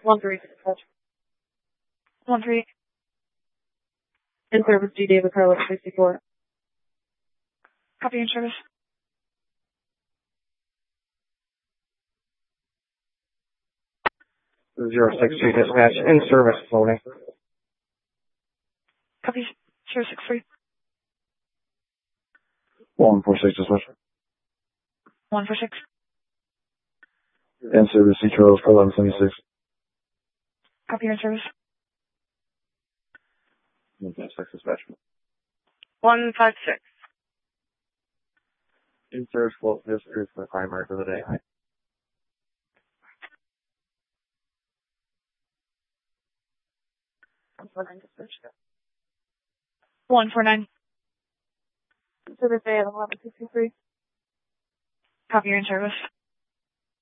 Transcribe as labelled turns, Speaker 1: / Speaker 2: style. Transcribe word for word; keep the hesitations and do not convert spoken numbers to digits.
Speaker 1: One three dispatch.
Speaker 2: One three.
Speaker 1: In service, G David Carlos sixty-four.
Speaker 2: Copy in service.
Speaker 3: Zero six three dispatch, in service, floating.
Speaker 2: Copy zero six three.
Speaker 3: One four six dispatch.
Speaker 2: One four six.
Speaker 3: In service, C Charles for eleven seventy-six.
Speaker 2: Copy in service.
Speaker 3: One five six dispatch.
Speaker 2: One five six.
Speaker 3: In service, float. This is the primary for the day.
Speaker 2: One four nine.
Speaker 1: Service Bay at eleven sixty-three.
Speaker 2: Copy your in service.